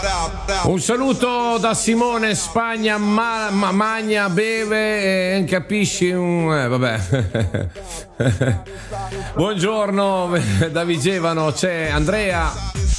Un saluto da Simone Spagna, magna, beve e capisci vabbè. Buongiorno da Vigevano, c'è Andrea.